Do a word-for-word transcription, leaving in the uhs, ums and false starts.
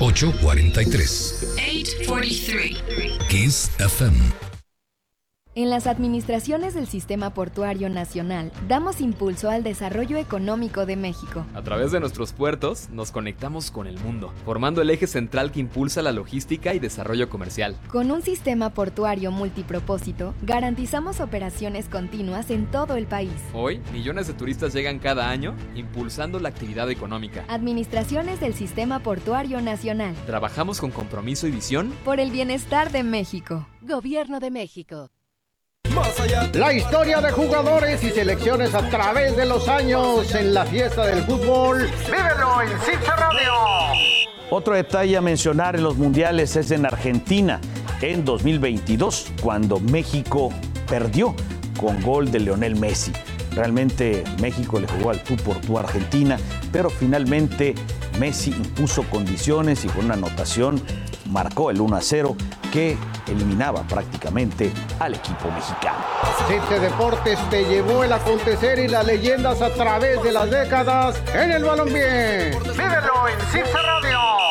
ocho cuarenta y tres. ocho cuarenta y tres. Kiss F M. En las administraciones del Sistema Portuario Nacional, damos impulso al desarrollo económico de México. A través de nuestros puertos, nos conectamos con el mundo, formando el eje central que impulsa la logística y desarrollo comercial. Con un sistema portuario multipropósito, garantizamos operaciones continuas en todo el país. Hoy, millones de turistas llegan cada año, impulsando la actividad económica. Administraciones del Sistema Portuario Nacional. Trabajamos con compromiso y visión por el bienestar de México. Gobierno de México. La historia de jugadores y selecciones a través de los años en la fiesta del fútbol. ¡Vívelo en Cince Radio! Otro detalle a mencionar en los mundiales es en Argentina, en dos mil veintidós, cuando México perdió con gol de Lionel Messi. Realmente México le jugó al tú por tú a Argentina, pero finalmente Messi impuso condiciones y con una anotación marcó el uno a cero que eliminaba prácticamente al equipo mexicano. Cince Deportes te llevó el acontecer y las leyendas a través de las décadas en el balompié. ¡Vívelo en Cince Radio!